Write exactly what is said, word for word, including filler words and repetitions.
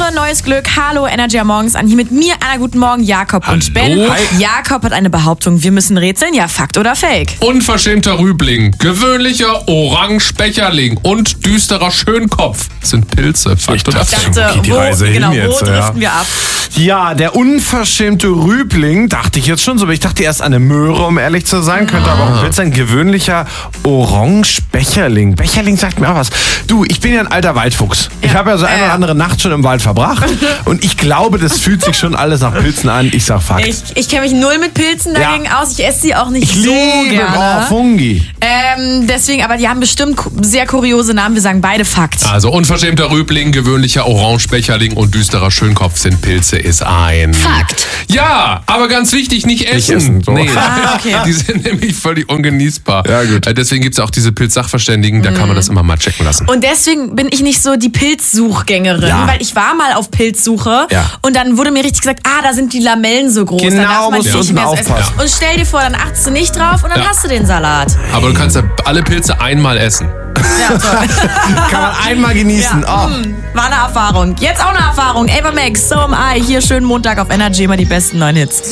neues Glück. Hallo, Energy am Morgens an. Hier mit mir, Anna, guten Morgen, Jakob Hallo. und Ben. Hi. Jakob hat eine Behauptung. Wir müssen rätseln. Ja, Fakt oder Fake? Unverschämter Rübling, gewöhnlicher Orange-Becherling und düsterer Schönkopf sind Pilze. Fakt oder Ich Fake? dachte, geht die wo, Reise hin genau, jetzt, wo ja. driften wir ab? Ja, der unverschämte Rübling, dachte ich jetzt schon so, aber ich dachte erst an eine Möhre, um ehrlich zu sein. Könnte aber auch ein Pilz sein. Gewöhnlicher Orange-Becherling. Becherling sagt mir auch was. Du, ich bin ja ein alter Waldfuchs. Ich habe ja so eine oder andere Nacht schon im Wald verbracht. Und ich glaube, das fühlt sich schon alles nach Pilzen an. Ich sag Fakt. Ich, ich kenne mich null mit Pilzen dagegen Ja. aus. Ich esse sie auch nicht Ich so liebe gerne. oh, Fungi. Ähm, deswegen, aber die haben bestimmt ku- sehr kuriose Namen. Wir sagen beide Fakt. Also unverschämter Rübling, gewöhnlicher Orange-Becherling und düsterer Schönkopf sind Pilze, ist ein Fakt. Ja, aber ganz wichtig, nicht essen. essen, so. Nee, Ah, okay. die sind nämlich völlig ungenießbar. Ja, gut. Äh, Deswegen gibt es auch diese Pilz-Sachverständigen, da kann man das immer mal checken lassen. Und deswegen bin ich nicht so die Pilzsuchgängerin, Ja. weil ich war mal auf Pilzsuche Ja. und dann wurde mir richtig gesagt, ah, da sind die Lamellen so groß, Genau, da darf man musst die du nicht unten mehr so essen. aufpassen. Und stell dir vor, dann achtest du nicht drauf und dann Ja. hast du den Salat. Aber du kannst ja alle Pilze einmal essen. Ja, toll. Kann man einmal genießen. Ja, Oh. mm, war eine Erfahrung. Jetzt auch eine Erfahrung. Ava Max, So Am I. Hier schönen Montag auf Energy, immer die besten neuen Hits.